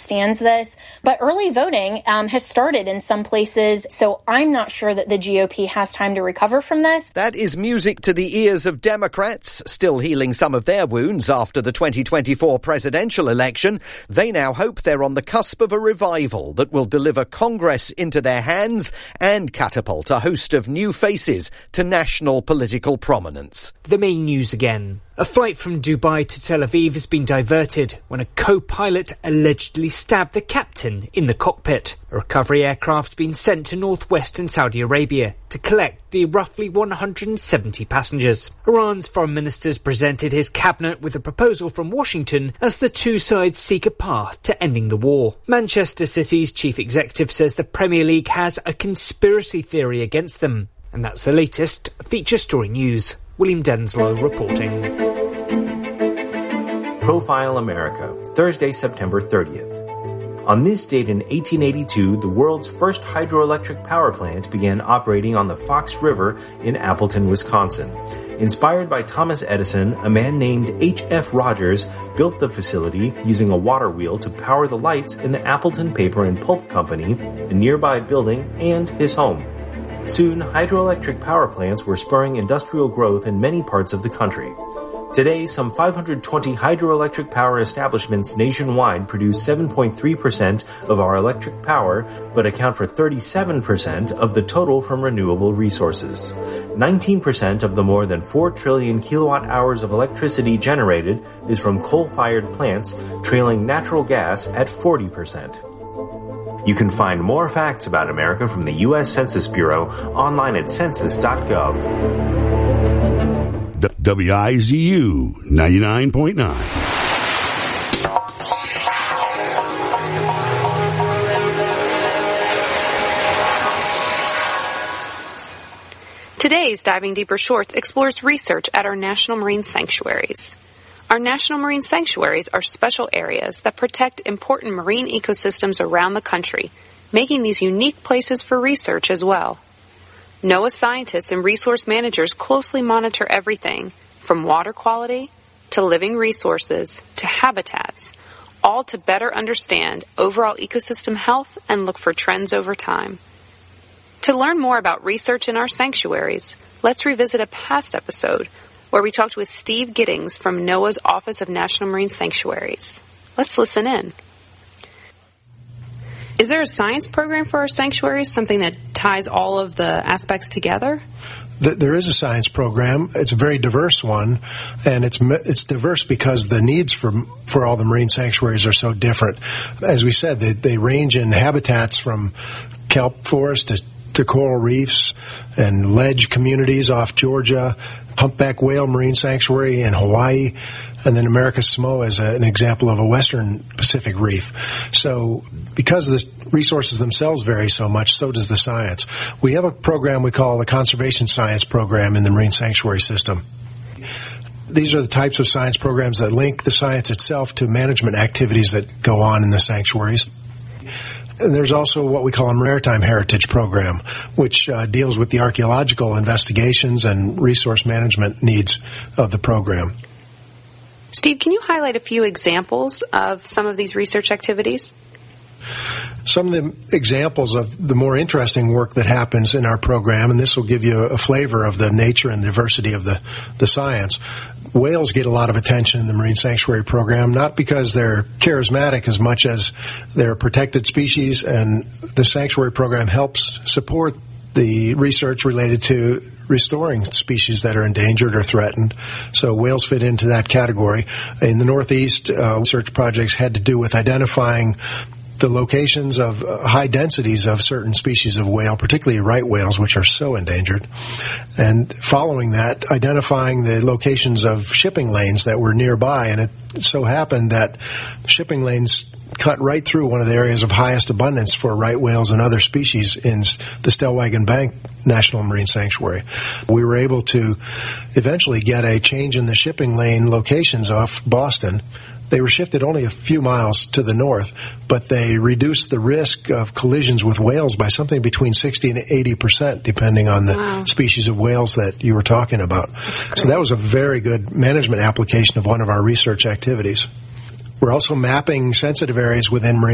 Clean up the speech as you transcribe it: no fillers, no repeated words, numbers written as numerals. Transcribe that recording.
understands this. But early voting has started in some places, so I'm not sure that the GOP has time to recover from this. That is music to the ears of Democrats, still healing some of their wounds after the 2024 presidential election. They now hope they're on the cusp of a revival that will deliver Congress into their hands and catapult a host of new faces to national political prominence. The main news again. A flight from Dubai to Tel Aviv has been diverted when a co-pilot allegedly stabbed the captain in the cockpit. A recovery aircraft been sent to northwestern Saudi Arabia to collect the roughly 170 passengers. Iran's foreign ministers presented his cabinet with a proposal from Washington as the two sides seek a path to ending the war. Manchester City's chief executive says the Premier League has a conspiracy theory against them. And that's the latest Feature Story News. William Denslow reporting. Profile America, Thursday, September 30th. On this date in 1882, the world's first hydroelectric power plant began operating on the Fox River in Appleton, Wisconsin. Inspired by Thomas Edison, a man named H.F. Rogers built the facility using a water wheel to power the lights in the Appleton Paper and Pulp Company, a nearby building, and his home. Soon, hydroelectric power plants were spurring industrial growth in many parts of the country. Today, some 520 hydroelectric power establishments nationwide produce 7.3% of our electric power, but account for 37% of the total from renewable resources. 19% of the more than 4 trillion kilowatt hours of electricity generated is from coal-fired plants, trailing natural gas at 40%. You can find more facts about America from the U.S. Census Bureau online at census.gov. WIZU 99.9. Today's Diving Deeper Shorts explores research at our national marine sanctuaries. Our national marine sanctuaries are special areas that protect important marine ecosystems around the country, making these unique places for research as well. NOAA scientists and resource managers closely monitor everything from water quality to living resources to habitats, all to better understand overall ecosystem health and look for trends over time. To learn more about research in our sanctuaries, let's revisit a past episode where we talked with Steve Giddings from NOAA's Office of National Marine Sanctuaries. Let's listen in. Is there a science program for our sanctuaries, something that ties all of the aspects together? There is a science program. It's a very diverse one, and it's diverse because the needs for all the marine sanctuaries are so different. As we said, they range in habitats from kelp forest to coral reefs and ledge communities off Georgia, humpback whale marine sanctuary in Hawaii, and then America's Samoa is an example of a western Pacific reef. So because the resources themselves vary so much, so does the science. We have a program we call the Conservation Science Program in the marine sanctuary system. These are the types of science programs that link the science itself to management activities that go on in the sanctuaries. And there's also what we call a Maritime Heritage Program, which deals with the archaeological investigations and resource management needs of the program. Steve, can you highlight a few examples of some of these research activities? Some of the examples of the more interesting work that happens in our program, and this will give you a flavor of the nature and diversity of the science. Whales get a lot of attention in the Marine Sanctuary Program, not because they're charismatic as much as they're a protected species, and the Sanctuary Program helps support the research related to restoring species that are endangered or threatened. So whales fit into that category. In the Northeast, research projects had to do with identifying the locations of high densities of certain species of whale, particularly right whales, which are so endangered. And following that, identifying the locations of shipping lanes that were nearby. And it so happened that shipping lanes cut right through one of the areas of highest abundance for right whales and other species in the Stellwagen Bank National Marine Sanctuary. We were able to eventually get a change in the shipping lane locations off Boston. They were shifted only a few miles to the north, but they reduced the risk of collisions with whales by something between 60 and 80%, depending on the species of whales that you were talking about. So that was a very good management application of one of our research activities. We're also mapping sensitive areas within marine